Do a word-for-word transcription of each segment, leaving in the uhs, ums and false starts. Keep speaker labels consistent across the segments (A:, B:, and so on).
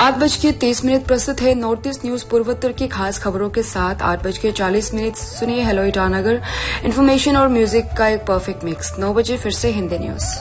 A: आठ बज के तीस मिनट प्रस्तुत है नॉर्थ ईस्ट न्यूज पूर्वोत्तर की खास खबरों के साथ। आठ बज के चालीस मिनट सुनिए हेलो ईटानगर, इन्फॉर्मेशन और म्यूजिक का एक परफेक्ट मिक्स। नौ बजे फिर से हिंदी न्यूज।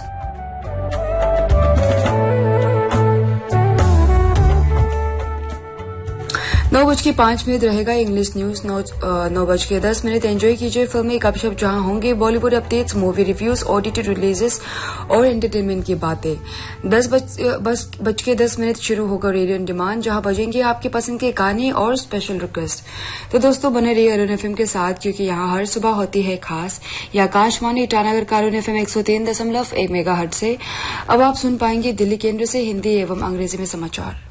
A: नौ बज के पांच मिनट रहेगा इंग्लिश न्यूज। नौ, नौ बज के दस मिनट एंजॉय कीजिए फिल्मी गपशप, जहां होंगे Bollywood updates, movie reviews, OTT releases और एंटरटेनमेंट की बातें। दस बज बस बज के दस मिनट शुरू होगा रेडियो ऑन डिमांड, जहां बजेंगे आपके पसंद के गाने और स्पेशल रिक्वेस्ट। तो दोस्तों बने रहिए अरुण एफएम के साथ, क्योंकि यहाँ हर सुबह होती है खास। यह आकाशवाणी ईटानगर का अरुण एफएम एक सौ तीन दशमलव एक मेगा हर्ट्ज से। अब आप सुन पाएंगे दिल्ली केंद्र से हिंदी एवं अंग्रेजी में समाचार।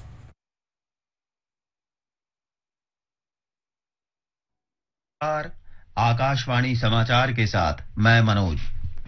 B: आकाशवाणी समाचार के साथ मैं मनोज।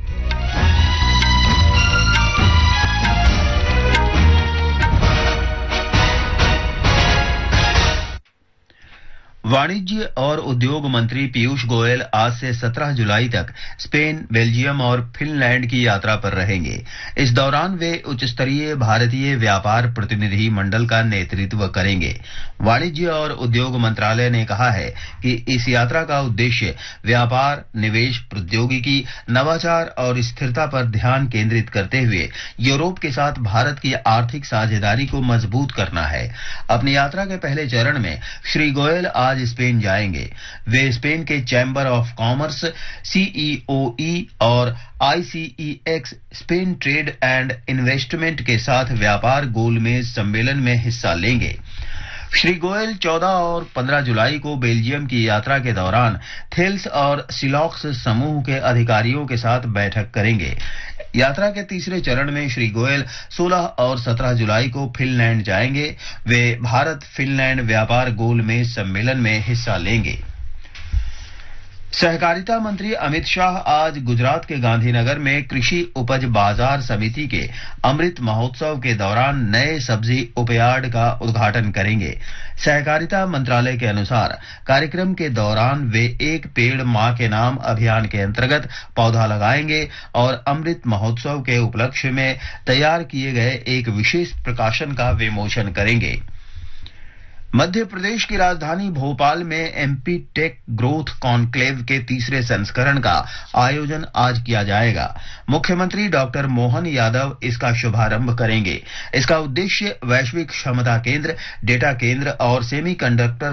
B: वाणिज्य और उद्योग मंत्री पीयूष गोयल आज से सत्रह जुलाई तक स्पेन, बेल्जियम और फिनलैंड की यात्रा पर रहेंगे। इस दौरान वे उच्च स्तरीय भारतीय व्यापार प्रतिनिधि मंडल का नेतृत्व करेंगे। वाणिज्य और उद्योग मंत्रालय ने कहा है कि इस यात्रा का उद्देश्य व्यापार, निवेश, प्रौद्योगिकी, नवाचार और स्थिरता पर ध्यान केंद्रित करते हुए यूरोप के साथ भारत की आर्थिक साझेदारी को मजबूत करना है। अपनी यात्रा के पहले चरण में श्री गोयल आज स्पेन जाएंगे। वे स्पेन के चैम्बर ऑफ कॉमर्स, सीईओई और आईसीईएक्स स्पेन ट्रेड एंड इन्वेस्टमेंट के साथ व्यापार गोलमेज सम्मेलन में हिस्सा लेंगे। श्री गोयल चौदह और पंद्रह जुलाई को बेल्जियम की यात्रा के दौरान थेल्स और सिलॉक्स समूह के अधिकारियों के साथ बैठक करेंगे। यात्रा के तीसरे चरण में श्री गोयल सोलह और सत्रह जुलाई को फिनलैंड जाएंगे। वे भारत फिनलैंड व्यापार गोलमेज सम्मेलन में हिस्सा लेंगे। सहकारिता मंत्री अमित शाह आज गुजरात के गांधीनगर में कृषि उपज बाजार समिति के अमृत महोत्सव के दौरान नए सब्जी उपयार्ड का उद्घाटन करेंगे। सहकारिता मंत्रालय के अनुसार कार्यक्रम के दौरान वे एक पेड़ मां के नाम अभियान के अंतर्गत पौधा लगाएंगे और अमृत महोत्सव के उपलक्ष्य में तैयार किए गए एक विशेष प्रकाशन का विमोचन करेंगे। मध्य प्रदेश की राजधानी भोपाल में एमपी टेक ग्रोथ कॉन्क्लेव के तीसरे संस्करण का आयोजन आज किया जाएगा। मुख्यमंत्री डॉक्टर मोहन यादव इसका शुभारंभ करेंगे। इसका उद्देश्य वैश्विक क्षमता केंद्र, डेटा केंद्र और सेमीकंडक्टर